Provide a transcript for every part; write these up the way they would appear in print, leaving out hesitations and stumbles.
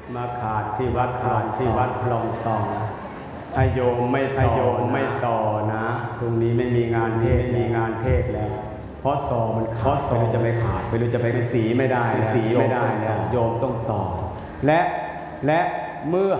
มาขาดที่วัดคลองตองถ้าโยมไม่ต่อนะตรงนี้ไม่มีงานเทศแล้วเพราะซอมันขาดไม่รู้จะไปขาดไม่รู้จะไปสีไม่ได้แล้วโยมต้องต่อและเมื่อ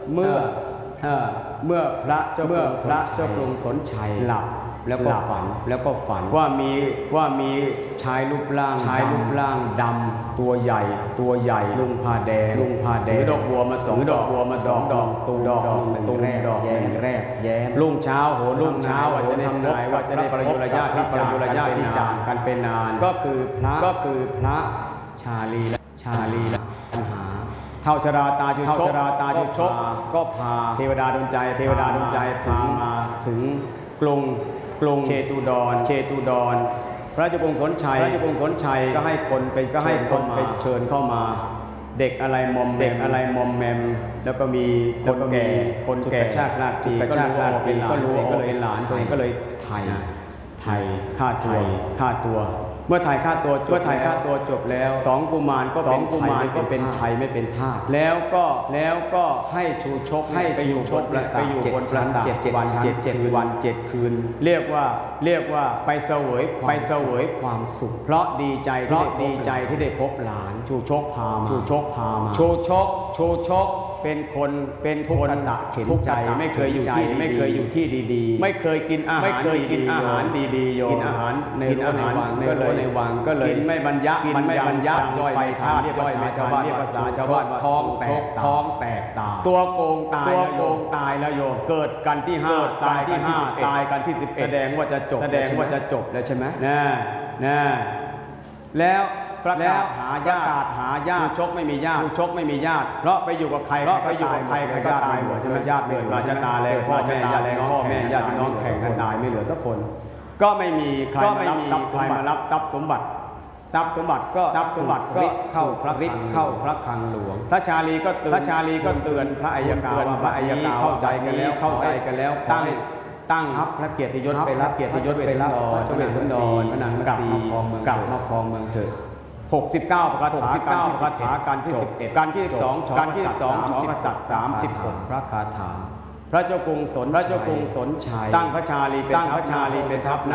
พระเจ้ากรุงสนชัยหลับแล้วก็ฝันว่ามีชายรูปร่างดำตัวใหญ่ลุงผ้าแดงถือดอกบัวมาสองดอกตูดอกแรกแย้มรุ่งเช้าว่าจะได้ทำนายว่าจะได้ประยุรญาติที่จากกันเป็นนานก็คือพระชาลีปัญหาเท่าชราตาจุชกก็พาเทวดาดลใจพามาถึงกรุงเชตุดรพระเจ้ากรุงสนชัยก็ให้คนไปเชิญเข้ามาเด็กอะไรมอมแมมแล้วก็มีคนแก่ชาติราชก็รู้ก็เลยหลานตัวเองก็เลยไถ่ค่าตัวเมื่อถ่ายค่าตัวจบแล้วสองกุมารก็เป็นไทยไม่เป็นทาสแล้วก็ให้ชูชกให้ไปอยู่บนปราสาท7 วัน 7 คืนเรียกว่าไปเสวยความสุขเพราะดีใจที่ได้พบหลานชูชกพามาชูชกเป็นคนตะเข็นใจไม่เคยอยู่ที่ดีๆไม่เคยกินอาหารดีๆโยมกินอาหารในวังก็เลยกินไม่บรรยะย่อยไปทานเรียกภาษาชาวบ้านท้องแตกตาตัวโกงตายแล้วโยมเกิดกันที่5ตายกันที่11แสดงว่าจะจบแล้วใช่ไหมแล้วประกาศหาญาติชกไม่มีญาติเพราะไปอยู่กับใครก็ตายหมดใช่ไหมญาติไม่เหลือราชตาแรงพ่อแม่ญาติน้องแข่งกันตายไม่เหลือสักคนก็ไม่มีใครมารับทรัพย์สมบัติก็เข้าพระคลังหลวงพระชาลีก็เตือนพระอัยการว่าเข้าใจกันแล้วตั้งพระเกียรติยศไปรับเจ้าเวสสันดรพระนางมัตสีกลับมาครองเมืองเถิด69 ประคาถาการที่11การที่12ฉอกษัตริย์36พระคาถาพระเจ้ากรุงสนชัยตั้งพระชาลีเป็นทัพ